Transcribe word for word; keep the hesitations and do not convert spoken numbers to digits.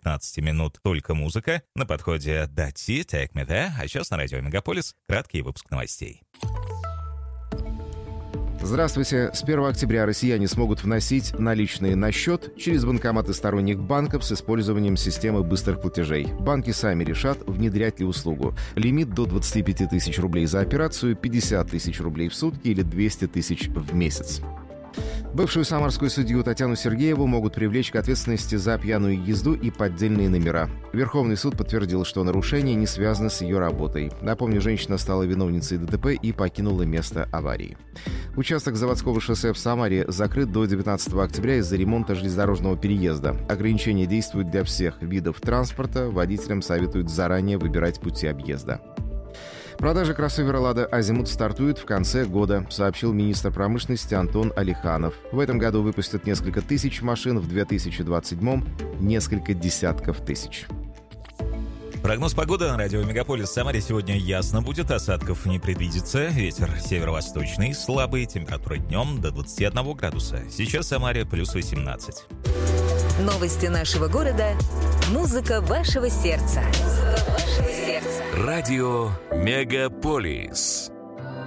пятнадцати минут только музыка. На подходе Дати, Take Me There, а сейчас на радио Мегаполис краткий выпуск новостей. Здравствуйте. С первого октября россияне смогут вносить наличные на счет через банкоматы сторонних банков с использованием системы быстрых платежей. Банки сами решат, внедрять ли услугу. Лимит до двадцати пяти тысяч рублей за операцию, пятьдесят тысяч рублей в сутки или двести тысяч в месяц. Бывшую самарскую судью Татьяну Сергееву могут привлечь к ответственности за пьяную езду и поддельные номера. Верховный суд подтвердил, что нарушения не связаны с ее работой. Напомню, женщина стала виновницей ДТП и покинула место аварии. Участок заводского шоссе в Самаре закрыт до девятнадцатого октября из-за ремонта железнодорожного переезда. Ограничения действуют для всех видов транспорта. Водителям советуют заранее выбирать пути объезда. Продажа кроссовера «Лада Азимут» стартует в конце года, сообщил министр промышленности Антон Алиханов. В этом году выпустят несколько тысяч машин, в две тысячи двадцать седьмом – несколько десятков тысяч. Прогноз погоды на радио Мегаполис. В Самаре сегодня ясно будет, осадков не предвидится. Ветер северо-восточный, слабый, температура днем до двадцати одного градуса. Сейчас в Самаре плюс восемнадцать. Новости нашего города. Музыка вашего сердца. Музыка вашего сердца. Радио Мегаполис.